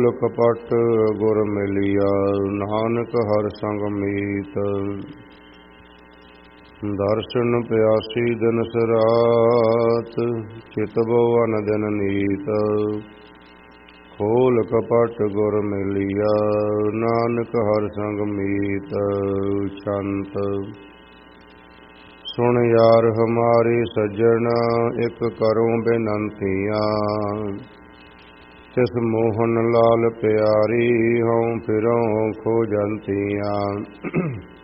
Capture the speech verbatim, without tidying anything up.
ਖੋਲ ਕਪਟ ਗੁਰ ਮਿਲਿਆ, ਨਾਨਕ ਹਰ ਸੰਗ ਮੀਤ। ਦਰਸ਼ਨ ਪਿਆਸੀ ਦਿਨ ਸਰਾਤ, ਚਿਤਵੋ ਅਨ ਦਿਨ ਨੀਤ। ਖੋਲ ਕਪਟ ਗੁਰ ਮਿਲਿਆ, ਨਾਨਕ ਹਰ ਸੰਗ ਮੀਤ। ਛੰਤ ਸੁਣ ਯਾਰ ਹਮਾਰੀ ਸੱਜਣ, ਇਕ ਕਰੋ ਬੇਨੰਤੀਆਂ। ਤਿਸ ਮੋਹਨ ਲਾਲ ਪਿਆਰੀ, ਹਉ ਫਿਰਉ ਖੋਜੰਤੀਆਂ।